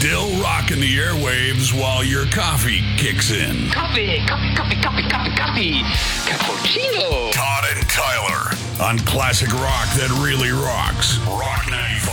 Still rocking the airwaves while your coffee kicks in. Coffee. Cappuccino. Todd and Tyler on classic rock that really rocks. Rock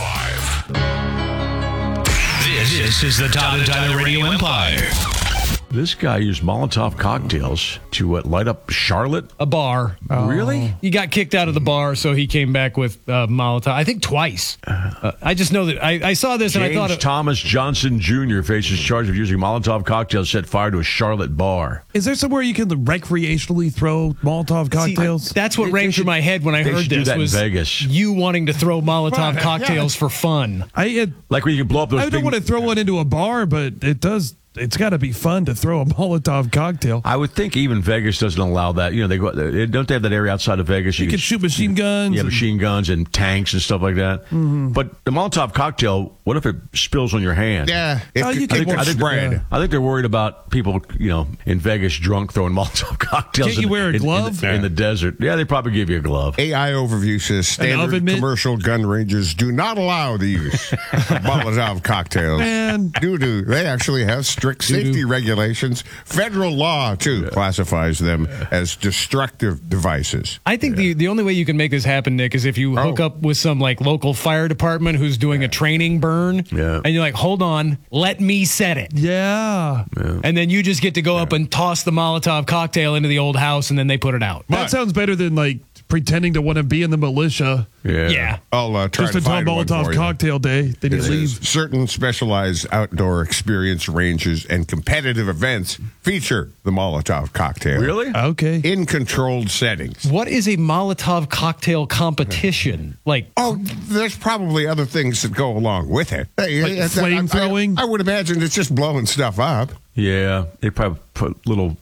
95. This is the Todd and Tyler Radio Empire. This guy used Molotov cocktails to light up Charlotte. A bar. Really? He got kicked out of the bar, so he came back with Molotov. I think twice. I just know that I saw this and I thought Thomas Johnson Jr. faces charge of using Molotov cocktails to set fire to a Charlotte bar. Is there somewhere you can recreationally throw Molotov cocktails? See, that's what rang through my head when I heard do this. that Was in Vegas. You wanting to throw Molotov cocktails for fun? Like when you can blow up those. I don't want to throw one into a bar, but it does. It's got to be fun to throw a Molotov cocktail. I would think even Vegas doesn't allow that. You know, don't they have that area outside of Vegas? You can shoot machine guns. Yeah, machine guns and tanks and stuff like that. Mm-hmm. But the Molotov cocktail, what if it spills on your hand? Yeah, I think they're worried about people, in Vegas drunk throwing Molotov cocktails. Can't you wear a glove? In the desert? Yeah, they probably give you a glove. AI overview says standard commercial gun ranges do not allow the use of Molotov cocktails. Man. They actually have strict safety regulations. Federal law, too, classifies them as destructive devices. I think the only way you can make this happen, Nick, is if you hook up with some local fire department who's doing a training burn. Yeah. And you're like, hold on, let me set it. Yeah. And then you just get to go up and toss the Molotov cocktail into the old house, and then they put it out. That sounds better than pretending to want to be in the militia. Yeah. I'll try just to until find one for Molotov you. cocktail day. Then you leave. Certain specialized outdoor experience ranges and competitive events feature the Molotov cocktail. Really? Okay. In controlled settings. What is a Molotov cocktail competition? There's probably other things that go along with it. Flame throwing? I would imagine it's just blowing stuff up. Yeah, they probably put little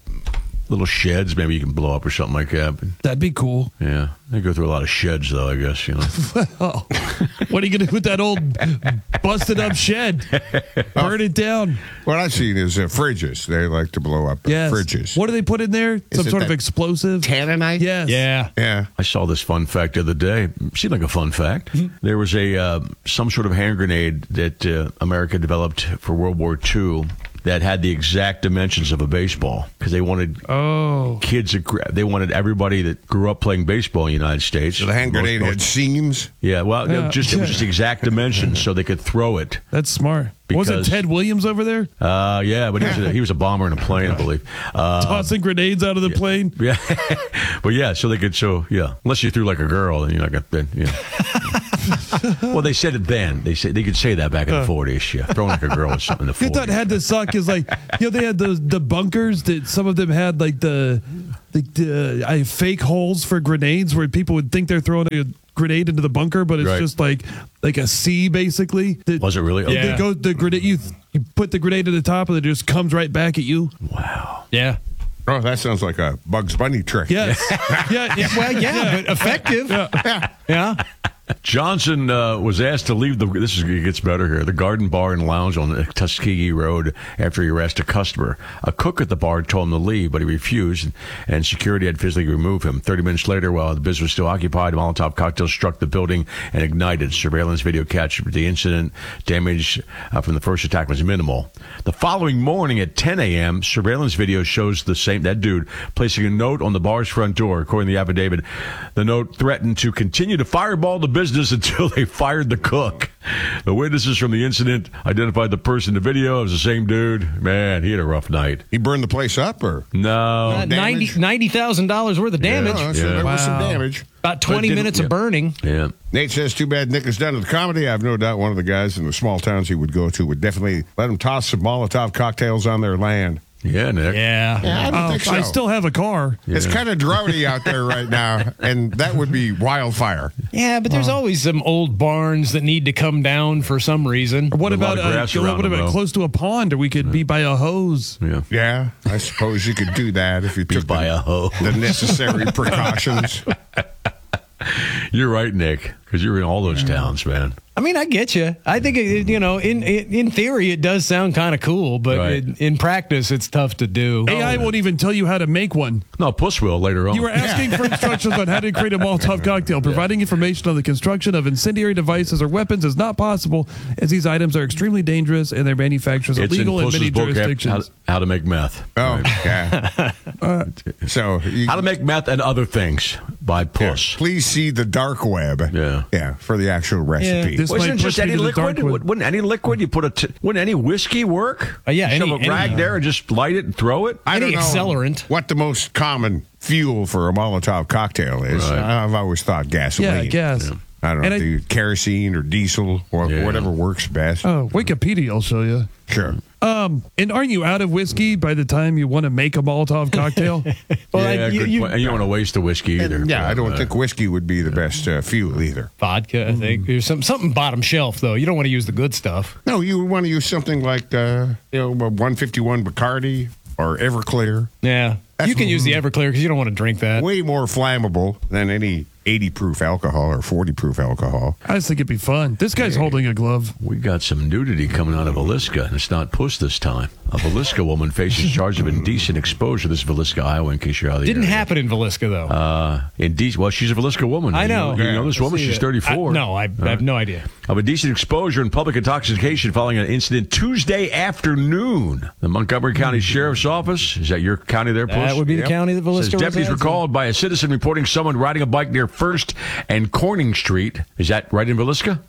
sheds maybe you can blow up or something like that. But, that'd be cool. Yeah, they go through a lot of sheds though, I guess. Well, what are you going to do with that old busted up shed? Burn it down. What I've seen is fridges. They like to blow up fridges. What do they put in there? Some it sort of that explosive? Tanninite? Yes. Yeah. I saw this fun fact the other day. Seemed like a fun fact. There was some sort of hand grenade that America developed for World War II that had the exact dimensions of a baseball because they wanted kids. They wanted everybody that grew up playing baseball in the United States. So the hand grenade had seams? Yeah, well, it was just exact dimensions so they could throw it. That's smart. Wasn't Ted Williams over there? Yeah, but he was a bomber in a plane, I believe. Tossing grenades out of the plane? Yeah. But yeah, so they could, unless you threw like a girl, then you're not going to, Well, they said it then. They could say that back in the 40s. Yeah, throwing like a girl or something in the 40s. I thought it had to suck is they had the bunkers that some of them had the fake holes for grenades where people would think they're throwing a grenade into the bunker, but it's just like a C basically. Was it really? Yeah. The grenade you put the grenade at the top and it just comes right back at you. Wow. Yeah. Oh, that sounds like a Bugs Bunny trick. Yes. Yeah. Well, yeah, but effective. Yeah. Johnson was asked to leave it gets better here, the Garden Bar and Lounge on the Tuskegee Road after he arrested a customer. A cook at the bar told him to leave, but he refused, and security had physically removed him. 30 minutes later, while the business was still occupied, Molotov cocktails struck the building and ignited. Surveillance video captured the incident. Damage from the first attack was minimal. The following morning at 10 a.m., surveillance video shows that dude placing a note on the bar's front door. According to the affidavit, the note threatened to continue to fireball the business until they fired the cook. The witnesses from the incident identified the person in the video as the same dude. Man, he had a rough night. He burned the place up, or? No. $90,000 worth of damage. There was some damage. About 20 minutes of burning. Yeah. Nate says, too bad Nick is done with comedy. I have no doubt one of the guys in the small towns he would go to would definitely let him toss some Molotov cocktails on their land. Yeah, Nick. Yeah. I don't think so. I still have a car. It's kind of droughty out there right now, and that would be wildfire. Yeah, but there's always some old barns that need to come down for some reason. What about close to a pond, or we could be by a hose? Yeah, I suppose you could do that if you took the necessary precautions. You're right, Nick, because you're in all those towns, man. I mean, I get you. I think in theory it does sound kind of cool, but Right. in practice it's tough to do. AI won't even tell you how to make one. No, Puss will later on. You were asking for instructions on how to create a Molotov cocktail. Providing information on the construction of incendiary devices or weapons is not possible, as these items are extremely dangerous and their manufacturers are It's in illegal in Puss's many book, jurisdictions. How to make meth. Oh, yeah. So How to make meth and other things by Puss. please see the dark web. Yeah. For the actual recipe. This Wasn't might it just push me any to the dark liquid? web. Wouldn't any liquid you put wouldn't any whiskey work? Yeah, Shove any- a rag any- there and just light it and throw it. I don't any know accelerant. what the most common fuel for a Molotov cocktail is. Right. I've always thought gasoline. Yeah, gas. I don't know, And the kerosene or diesel or Yeah. whatever works best. Oh, Wikipedia will show you. Sure. And aren't you out of whiskey by the time you want to make a Molotov cocktail? Well, Yeah, good point. And you don't want to waste the whiskey either. And, yeah, I don't But, think whiskey would be the best fuel either. vodka, I think. There's something bottom shelf though. You don't want to use the good stuff. No, you would want to use something like a 151 Bacardi or Everclear. Yeah. That's You can use the Everclear because you don't want to drink that. Way more flammable than any 80 proof alcohol or 40 proof alcohol. I just think it'd be fun. This guy's holding a glove. We got some nudity coming out of Villisca, and it's not Puss this time. A Villisca woman faces charge of indecent exposure. This is Villisca, Iowa, in case you're out of the Didn't area. happen in Villisca though. Well, she's a Villisca woman. I know. You know this woman? See She's it. 34. No, I have no idea. Of indecent exposure and public intoxication following an incident Tuesday afternoon. The Montgomery County Sheriff's Office, is that your county there, Puss? That would be the county that Villisca Says deputies were resides in. called by a citizen reporting someone riding a bike near First and Corning Street. Is that right in Villisca?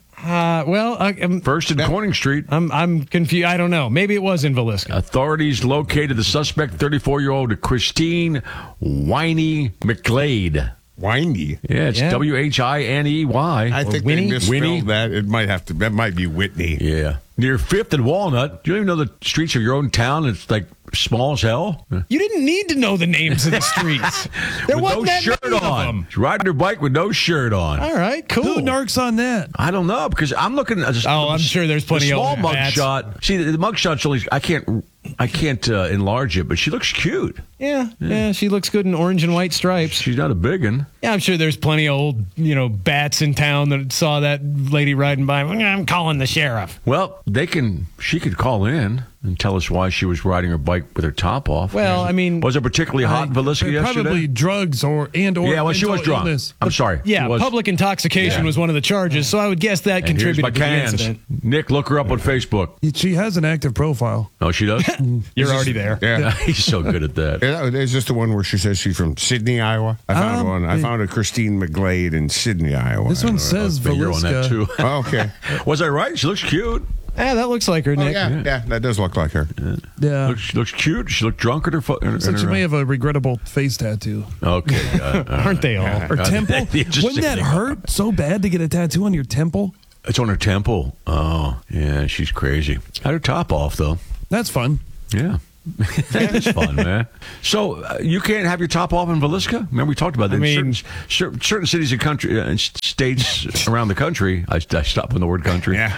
First and Corning Street. I'm confused. I don't know. Maybe it was in Villisca. Authorities located the suspect, 34-year-old Christine Winey McGlade. Winey. Yeah, it's Yeah. Winey. I think Winnie? they misspelled Winnie? that. That might be Whitney. Yeah. Near 5th and Walnut. Do you even know the streets of your own town? It's like small as hell. You didn't need to know the names of the streets. There With wasn't no that shirt many of on. them. She's riding her bike with no shirt on. All right, cool. Who narcs on that? I don't know because I'm looking at I'm sure there's plenty the of small old hats. mugshot. See, the mugshot's only I can't enlarge it, but she looks cute. Yeah, she looks good in orange and white stripes. She's not a big one. Yeah, I'm sure there's plenty of old, bats in town that saw that lady riding by. I'm calling the sheriff. Well, she could call in and tell us why she was riding her bike with her top off. Well, I mean, was it particularly hot in Villisca yesterday? Probably drugs or Yeah, well, she mental was drunk. illness. I'm sorry. yeah, She was. public intoxication was one of the charges, so I would guess that And here's my contributed to the cans. incident. Nick, look her up on Facebook. She has an active profile. Oh, she does? You're already there. Yeah. He's so good at that. Is this the one where she says she's from Sydney, Iowa? I found one. I found a Christine McGlade in Sydney, Iowa. This one says Finger on that, Villisca. too. Oh, okay. Was I right? She looks cute. Yeah, that looks like her, Nick. Yeah, that does look like her. Yeah. She looks cute. She looked drunk at her foot. Looks like she may have a regrettable face tattoo. Okay. Aren't they all? Or temple. Yeah, just Wouldn't that saying. hurt so bad to get a tattoo on your temple? It's on her temple. Oh, yeah, she's crazy. Had her top off, though. That's fun. Yeah. It's fun, man. So you can't have your top off in Villisca? Remember we talked about that. I mean- certain cities and country and states around the country. I stopped on the word country. Yeah.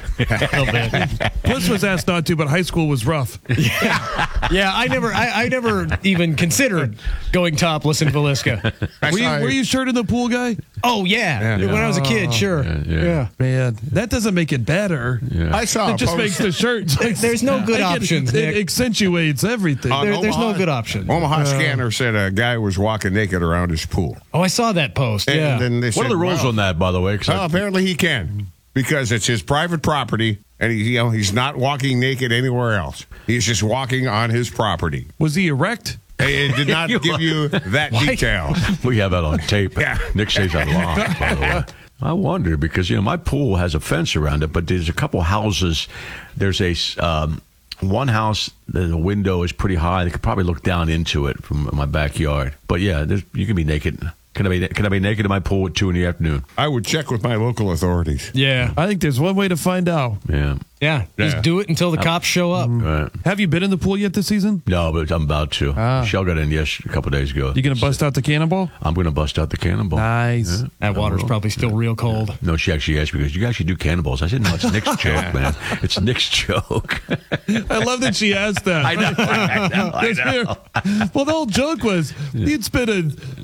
Puss was asked not to, but high school was rough. Yeah, I never even considered going topless in Villisca. Were you shirt in the pool guy? Oh yeah. When I was a kid, sure. Yeah. Man, that doesn't make it better. Yeah. I saw It just makes the shirt. There's no good options, It Nick. accentuates everything. There's no good option. Omaha Scanner said a guy was walking naked around his pool. Oh, I saw that post. And Yeah. then they What said, are the rules well, on that, by the way? 'Cause Well, apparently he can because it's his private property, and he's not walking naked anywhere else. He's just walking on his property. Was he erect? It did not give you that detail. we have that on tape. Yeah. Nick stays that long, by the way. I wonder because my pool has a fence around it, but there's a couple houses. There's a one house. The window is pretty high. They could probably look down into it from my backyard. But yeah, you can be naked. Can I be naked in my pool at 2 in the afternoon? I would check with my local authorities. Yeah. I think there's one way to find out. Yeah. Yeah. Just do it until the cops show up. Right. Have you been in the pool yet this season? No, but I'm about to. Michelle got in a couple of days ago. You gonna bust out the cannonball? I'm going to bust out the cannonball. Nice. That water's probably still real cold. No, she actually asked me, because you actually do cannonballs. I said, no, it's Nick's joke, man. It's Nick's joke. I love that she asked that. I know. Well, the whole joke was you'd spend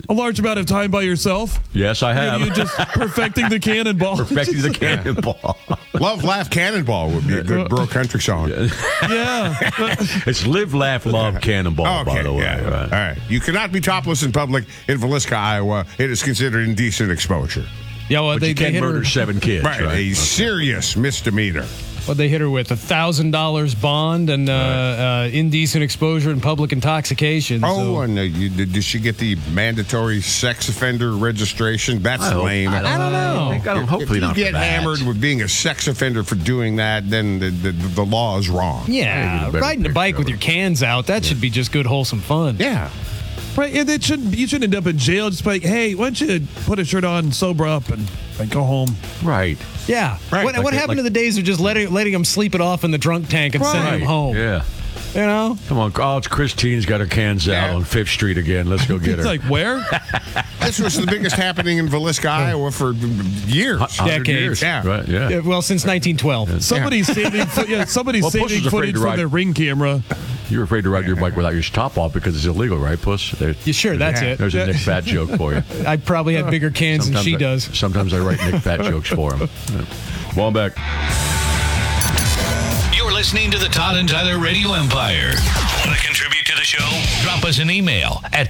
a large amount of time by yourself? Yes, I have. You just perfecting the cannonball. Perfecting the cannonball. Love, Laugh, Cannonball would be a good bro country song. Yeah. It's Live, Laugh, Love, Cannonball, by the way. Yeah. Right. All right. You cannot be topless in public in Villisca, Iowa. It is considered indecent exposure. Yeah, well, But they you can't hit murder her. 7 kids, Right. right? A serious misdemeanor. Well, they hit her with $1,000 bond and indecent exposure and public intoxication. Oh, and did she get the mandatory sex offender registration? That's lame. I don't know. Hopefully if you not. get for that. hammered with being a sex offender for doing that, then the law is wrong. Yeah, better riding a take bike care with of your cans out, that should be just good, wholesome fun. Yeah. Right, and you shouldn't end up in jail. Just like, hey, why don't you put a shirt on and sober up and go home? Right. Yeah. Right. What Like- happened like- to the days of just letting them sleep it off in the drunk tank and sending them home? Yeah. You know? Come on. Oh, it's Christine's got her cans out on 5th Street again. Let's go get her. It's like, where? This was the biggest happening in Villisca, Iowa for years. 100 decades. years. Yeah. Right, yeah. Yeah, well, since 1912. Somebody's saving, somebody's Well, Puss saving was afraid footage to from ride. their Ring camera. You're afraid to ride your bike without your top off because it's illegal, right, Puss? You sure? That's it. There's a Nick Fat joke for you. I probably had bigger cans than she does. Sometimes I write Nick Fat jokes for him. Yeah. Well, I'm back. You're listening to the Todd and Tyler Radio Empire. Want to contribute to the show? Drop us an email at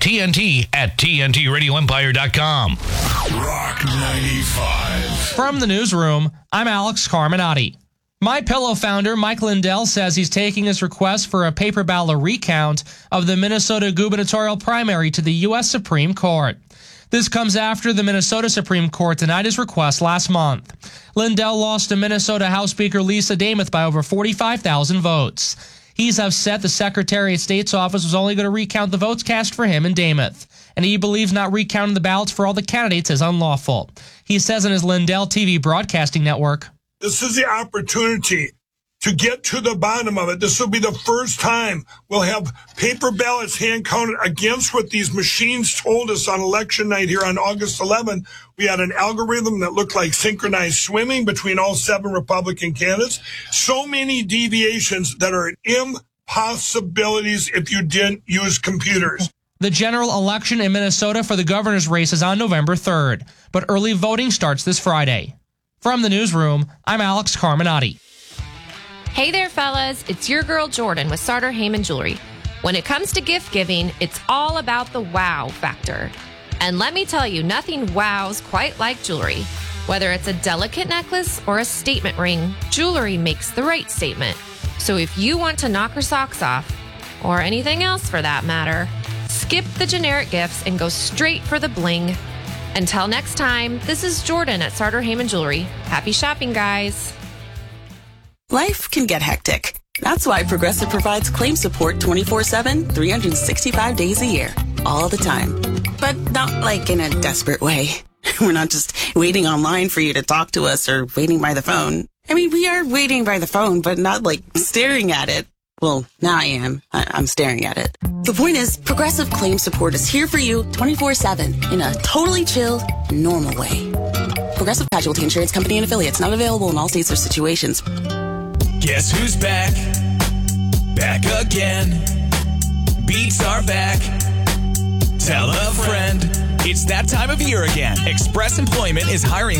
TNT@TNTRadioEmpire.com. Rock 95. From the newsroom, I'm Alex Carminati. MyPillow founder Mike Lindell says he's taking his request for a paper ballot recount of the Minnesota gubernatorial primary to the U.S. Supreme Court. This comes after the Minnesota Supreme Court denied his request last month. Lindell lost to Minnesota House Speaker Lisa Dameth by over 45,000 votes. He's upset the Secretary of State's office was only going to recount the votes cast for him and Dameth, and he believes not recounting the ballots for all the candidates is unlawful. He says on his Lindell TV broadcasting network, "This is the opportunity to get to the bottom of it. This will be the first time we'll have paper ballots hand counted against what these machines told us on election night here on August 11. We had an algorithm that looked like synchronized swimming between all 7 Republican candidates. So many deviations that are impossibilities if you didn't use computers." The general election in Minnesota for the governor's race is on November 3rd, but early voting starts this Friday. From the newsroom, I'm Alex Carminati. Hey there, fellas. It's your girl Jordan with Sartor Heyman Jewelry. When it comes to gift giving, it's all about the wow factor. And let me tell you, nothing wows quite like jewelry. Whether it's a delicate necklace or a statement ring, jewelry makes the right statement. So if you want to knock her socks off, or anything else for that matter, skip the generic gifts and go straight for the bling. Until next time, this is Jordan at Sartor Heyman Jewelry. Happy shopping, guys. Life can get hectic. That's why Progressive provides claim support 24/7, 365 days a year, all the time. But not like in a desperate way. We're not just waiting online for you to talk to us or waiting by the phone. I mean, we are waiting by the phone, but not like staring at it. Well, now I am. I'm staring at it. The point is, Progressive Claim Support is here for you 24/7 in a totally chill, normal way. Progressive Casualty Insurance Company and Affiliates, not available in all states or situations. Guess who's back? Back again. Beats are back. Tell a friend. It's that time of year again. Express Employment is hiring